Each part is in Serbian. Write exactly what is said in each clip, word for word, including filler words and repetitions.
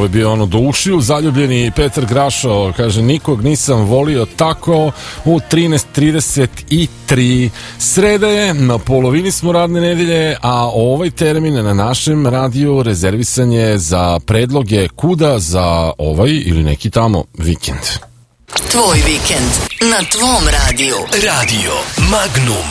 ovo je bio ono do ušiju zaljubljeni Petar Grašo, kaže nikog nisam volio tako u trinaest trideset tri. Sreda je, na polovini smo radne nedelje, a ovaj termin na našem radiju rezervisan je za predloge kuda za ovaj ili neki tamo vikend. Tvoj vikend na tvom radiju. Radio Magnum.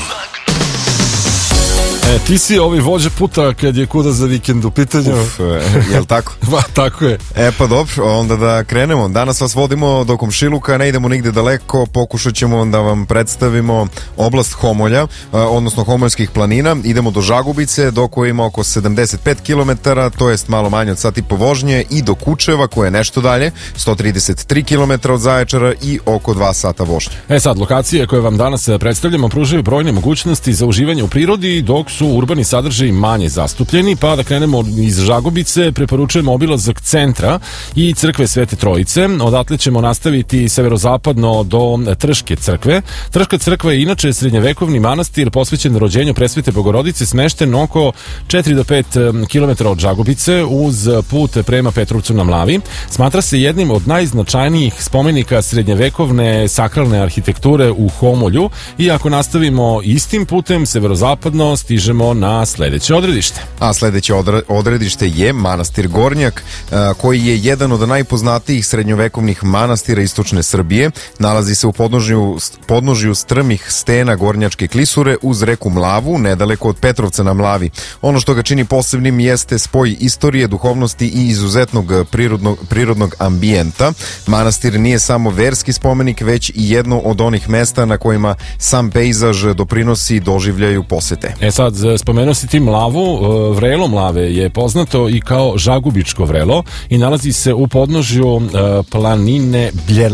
E, ti si ovaj vođa puta kad je kuda za vikend u pitanju. Uf, jel tako? Pa, tako je. E pa dobro, onda da krenemo. Danas vas vodimo do komšiluka, ne idemo nigde daleko, pokušat ćemo da vam predstavimo oblast Homolja, odnosno Homoljskih planina. Idemo do Žagubice, do koje ima oko sedamdeset pet kilometara, to jest malo manje od sat i po vožnje, i do Kučeva, koje je nešto dalje, sto trideset tri kilometra od Zaječara i oko dva sata vožnje. E sad, lokacije koje vam danas predstavljamo pružaju brojne mogućnosti za uživanje u prirodi, dok su urbani sadržaji manje zastupljeni, pa da krenemo iz Žagubice, preporučujemo obilazak centra i crkve Svete Trojice. Odatle ćemo nastaviti severozapadno do Trške crkve. Trška crkva je inače srednjevekovni manastir posvećen rođenju Presvete Bogorodice, smešten oko četiri do pet kilometara od Žagubice uz put prema Petrovcu na Mlavi. Smatra se jednim od najznačajnijih spomenika srednjevekovne sakralne arhitekture u Homolju, i ako nastavimo istim putem severozapadno, stižemo na sledeće odredište. A sledeće odredište je manastir Gornjak, koji je jedan od najpoznatijih srednjovekovnih manastira istočne Srbije. Nalazi se u podnožju, podnožju strmih stena Gornjačke klisure uz reku Mlavu, nedaleko od Petrovca na Mlavi. Ono što ga čini posebnim jeste spoj istorije, duhovnosti i izuzetnog prirodnog, prirodnog ambijenta. Manastir nije samo verski spomenik, već i jedno od onih mesta na kojima sam pejzaž doprinosi doživljaju posete. E sad, spomenuo si ti Mlavu. Vrelo Mlave je poznato i kao Žagubičko vrelo i nalazi se u podnožju planine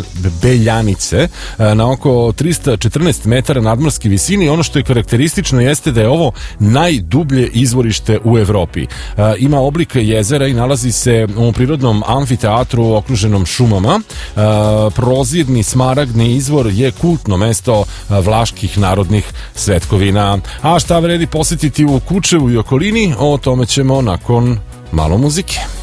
Beljanice na oko trista četrnaest metara nadmorske visine. Ono što je karakteristično jeste da je ovo najdublje izvorište u Evropi. Ima oblik jezera i nalazi se u prirodnom amfiteatru okruženom šumama. Prozirni smaragdni izvor je kultno mesto vlaških narodnih svetkovina. A šta vredi posjetiti u Kučevu i okolini, o tome ćemo nakon malo muzike.